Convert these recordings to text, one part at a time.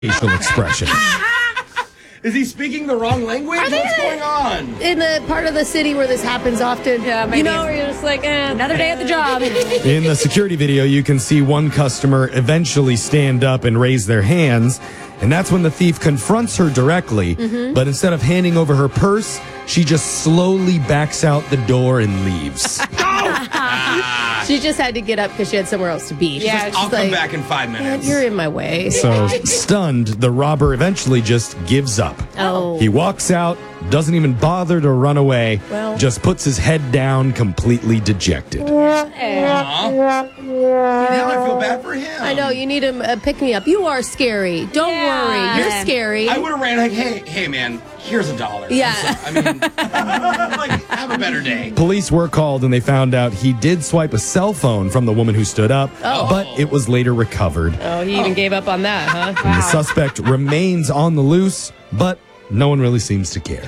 facial expression. Is he speaking the wrong language? What's going on? In the part of the city where this happens often, you know, where you're just like, another day at the job. In the security video, you can see one customer eventually stand up and raise their hands, and that's when the thief confronts her directly. But instead of handing over her purse, she just slowly backs out the door and leaves. She just had to get up because she had somewhere else to be. Yeah, I'll come back in 5 minutes. You're in my way. So, stunned, the robber eventually just gives up. Oh. He walks out, doesn't even bother to run away, Well. just puts his head down, completely dejected. Now I feel bad for him. I know, you need to pick me up. You are scary. Don't worry. You're scary. I would have ran like, hey, man, here's $1. Yeah. I mean, like, have a better day. Police were called and they found out he did swipe a cell phone from the woman who stood up, but it was later recovered. Oh, he even gave up on that, huh? And the suspect remains on the loose, but no one really seems to care.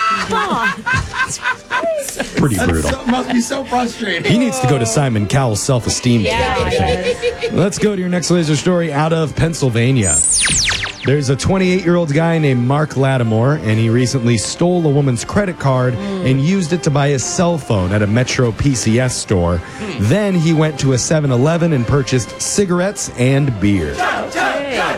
Pretty brutal. Must be so frustrating. He needs to go to Simon Cowell's self-esteem camp, I think. Let's go to your next laser story out of Pennsylvania. There's a 28-year-old guy named Mark Lattimore, and he recently stole a woman's credit card and used it to buy a cell phone at a Metro PCS store. Then he went to a 7-Eleven and purchased cigarettes and beer. Yeah,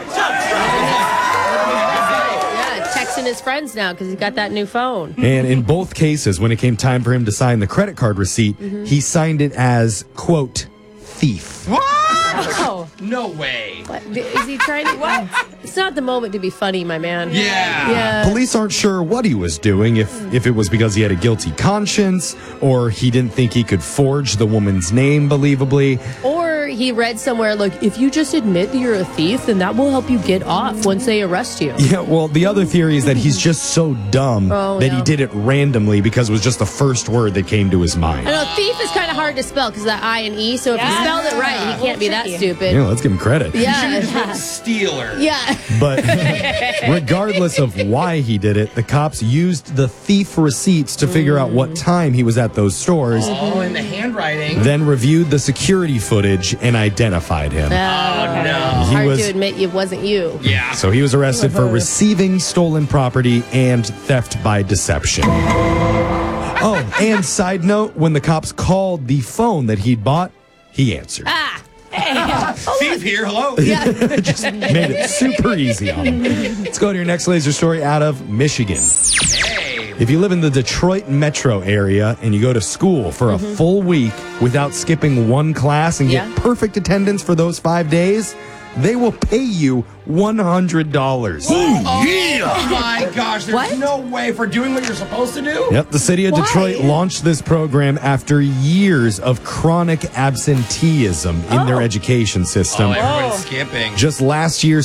texting his friends now because he's got that new phone. And in both cases, when it came time for him to sign the credit card receipt, he signed it as, quote, thief. What? Oh. No way. What? Is he trying to... What? It's not the moment to be funny, my man. Yeah. Police aren't sure what he was doing, if it was because he had a guilty conscience, or he didn't think he could forge the woman's name believably. Or he read somewhere, like, if you just admit that you're a thief, then that will help you get off once they arrest you. Yeah, well, the other theory is that he's just so dumb that he did it randomly because it was just the first word that came to his mind. I know, thief is kind of hard to spell because of that I and E, so if he spelled it right, he can't be that stupid. Yeah, let's give him credit. Yeah. Stealer. Yeah. But regardless of why he did it, the cops used the thief receipts to figure out what time he was at those stores. Oh, and the handwriting. Then reviewed the security footage and identified him. Oh, no. Hard to admit it wasn't you. Yeah. So he was arrested for receiving stolen property and theft by deception. Oh, and side note, when the cops called the phone that he'd bought, he answered. Thief here, hello. Yeah. Just made it super easy on him. Let's go to your next laser story out of Michigan. Hey. If you live in the Detroit metro area and you go to school for a full week without skipping one class and get perfect attendance for those 5 days, they will pay you $100. Oh my gosh, there's no way for doing what you're supposed to do? Yep, the city of Detroit launched this program after years of chronic absenteeism in their education system. Oh, everyone's skipping. Just last year,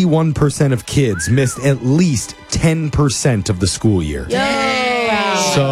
61% of kids missed at least 10% of the school year. Yo. So